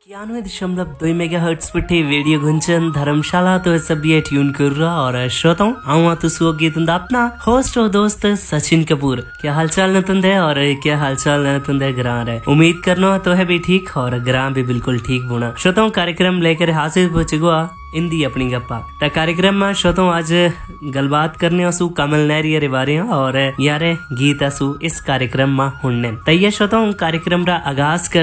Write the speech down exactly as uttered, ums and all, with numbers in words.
छियानवे दशमलव दो मेगा हर्ट्स पर थे रेडियो गुंजन धर्मशाला तो सभी ट्यून कर रहा और श्रोताओं आऊँ तो सुगी तुंदा अपना होस्ट और दोस्त सचिन कपूर। क्या हालचाल न तुंदे और क्या हालचाल न तुंदे ग्रां रहे। उम्मीद करना तो है भी ठीक और ग्रां भी बिल्कुल ठीक बुना। श्रोताओं कार्यक्रम लेकर हाजिर पहुंच गया इंदी अपनी गप्पा ता कार्यक्रम में श्रोताओं आज गलबात करने असु कमल नहरी रे बारे और यारे गीत असु इस कार्यक्रम में हुन्ने तैयार श्रोताओं कार्यक्रम रा आगाज कर